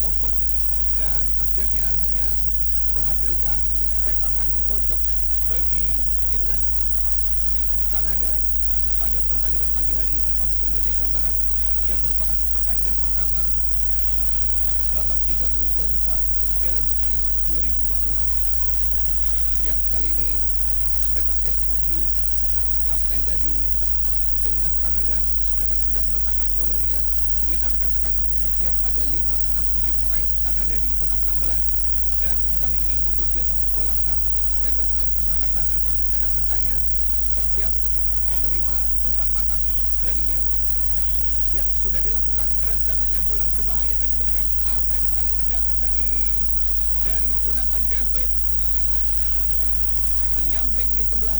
Ocon dan akhirnya hanya menghasilkan sepakan pojok bagi timnas Kanada pada pertandingan pagi hari ini waktu Indonesia Barat yang merupakan pertandingan pertama babak 32 besar Piala Dunia 2026. Ya, kali ini Stephen Estoupiou, kapten dari timnas Kanada, Stephen sudah meletakkan bola, dia meminta rekan-rekannya untuk bersiap. Ada 5, 6, 7 pemain Kanada di kotak 16 dan kali ini mundur dia 1-2 langkah. Stephen sudah mengangkat tangan untuk rekan-rekannya bersiap menerima umpan matang darinya. Ya, sudah dilakukan. Deras datangnya bola, berbahaya tadi mendengar. Sayang sekali tendangan tadi dari Jonathan David. Menyamping di sebelah